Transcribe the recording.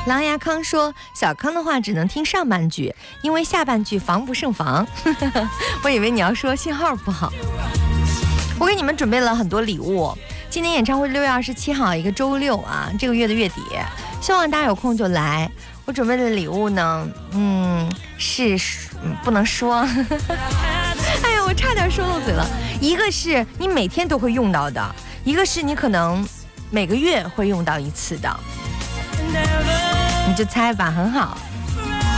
狼牙康说，小康的话只能听上半句，因为下半句防不胜防。我以为你要说信号不好。我给你们准备了很多礼物，今年演唱会6月27号一个周六啊，这个月的月底，希望大家有空就来。我准备的礼物呢，是不能说。哎呀，我差点说漏嘴了。一个是你每天都会用到的，一个是你可能每个月会用到一次的，你就猜吧，很好。